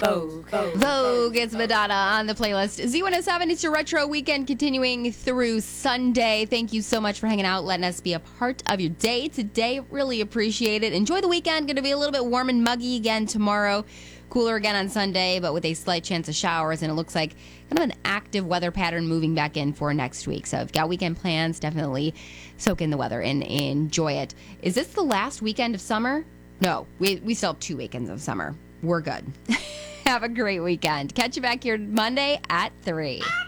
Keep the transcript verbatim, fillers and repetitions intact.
Vogue. Vogue. Vogue is Madonna on the playlist. Z one oh seven, it's your retro weekend continuing through Sunday. Thank you so much for hanging out, letting us be a part of your day today. Really appreciate it. Enjoy the weekend. Going to be a little bit warm and muggy again tomorrow. Cooler again on Sunday, but with a slight chance of showers. And it looks like kind of an active weather pattern moving back in for next week. So if you've got weekend plans, definitely soak in the weather and enjoy it. Is this the last weekend of summer? No, we, we still have two weekends of summer. We're good. Have a great weekend. Catch you back here Monday at three.